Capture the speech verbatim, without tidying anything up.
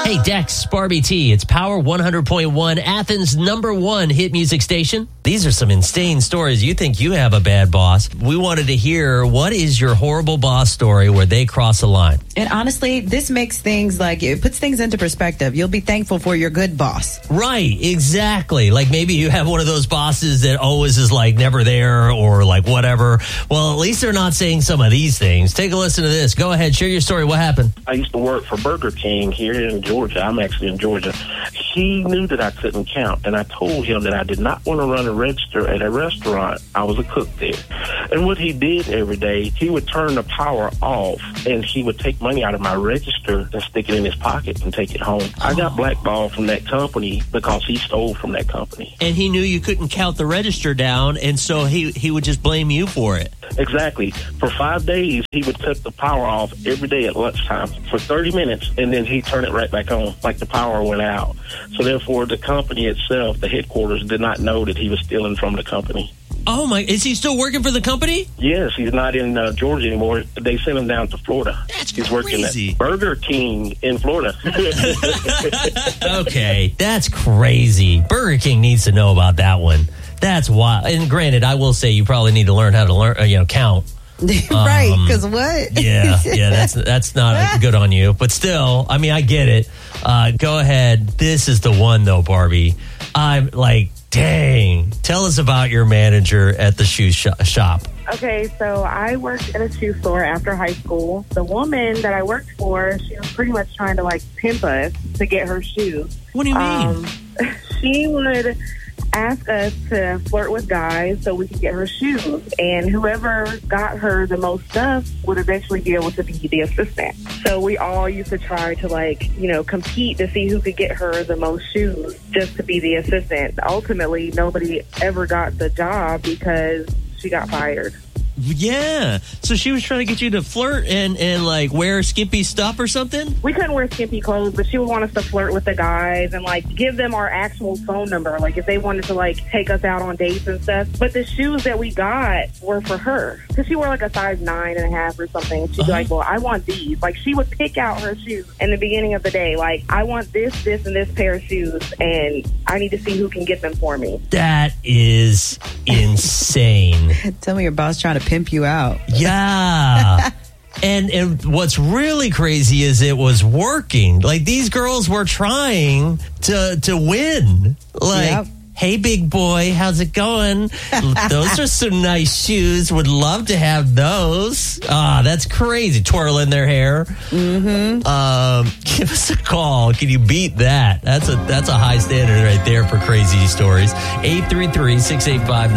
Hey, Dex, Barbie T. It's Power one hundred point one, Athens' number one hit music station. These are some insane stories. You think you have a bad boss. We wanted to hear, what is your horrible boss story where they cross a line? And honestly, this makes things like, it puts things into perspective. You'll be thankful for your good boss. Right, exactly. Like maybe you have one of those bosses that always is like never there or like whatever. Well, at least they're not saying some of these things. Take a listen to this. Go ahead, share your story. What happened? I used to work for Burger King here in Georgia. I'm actually in Georgia. He knew that I couldn't count, and I told him that I did not want to run a register at a restaurant. I was a cook there. And what he did every day, he would turn the power off, and he would take money out of my register and stick it in his pocket and take it home. I got blackballed from that company because he stole from that company. And he knew you couldn't count the register down, and so he, he would just blame you for it. Exactly. For five days, he would cut the power off every day at lunchtime for thirty minutes, and then he'd turn it right back on, like the power went out. So therefore, the company itself, the headquarters, did not know that he was stealing from the company. Oh, my. Is he still working for the company? Yes, he's not in uh, Georgia anymore. They sent him down to Florida. That's he's crazy. Working at Burger King in Florida. Okay, that's crazy. Burger King needs to know about that one. That's wild. And granted, I will say you probably need to learn how to learn, uh, you know, count. Right, because um, what? yeah, yeah, that's that's not good on you. But still, I mean, I get it. Uh, go ahead. This is the one, though, Barbie. I'm like, dang. Tell us about your manager at the shoe sh- shop. Okay, so I worked at a shoe store after high school. The woman that I worked for, she was pretty much trying to, like, pimp us to get her shoes. What do you mean? Um, she would ask us to flirt with guys so we could get her shoes. And whoever got her the most stuff would eventually be able to be the assistant. So we all used to try to, like, you know, compete to see who could get her the most shoes just to be the assistant. Ultimately, nobody ever got the job because she got fired. Yeah. So she was trying to get you to flirt and, and like wear skimpy stuff or something? We couldn't wear skimpy clothes, but she would want us to flirt with the guys and like give them our actual phone number. Like if they wanted to like take us out on dates and stuff. But the shoes that we got were for her. Because she wore like a size nine and a half or something. She'd uh-huh. be like, well, I want these. Like she would pick out her shoes in the beginning of the day. Like I want this, this, and this pair of shoes. And I need to see who can get them for me. That is insane. Tell me your boss trying to pimp you out. Yeah. and and what's really crazy is it was working. Like these girls were trying to to win. Like, yep. Hey, big boy, how's it going? Those are some nice shoes. Would love to have those. Ah, that's crazy. Twirling their hair. Mm-hmm. Um, give us a call. Can you beat that? That's a that's a high standard right there for crazy stories. eight three three, six eight five